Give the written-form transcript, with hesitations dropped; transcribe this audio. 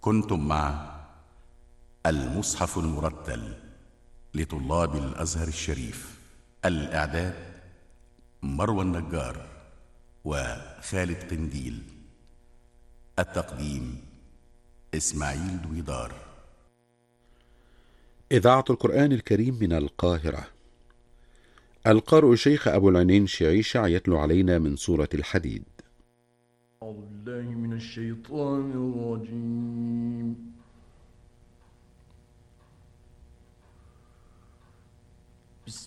كنتم مع المصحف المرتل لطلاب الأزهر الشريف. الإعداد مروى النجار وخالد قنديل. التقديم إسماعيل دويدار. إذاعة القرآن الكريم من القاهرة. القارئ شيخ أبو العينين شعيشع يتلو علينا من سورة الحديد. أعوذ بالله من الشيطان الرجيم.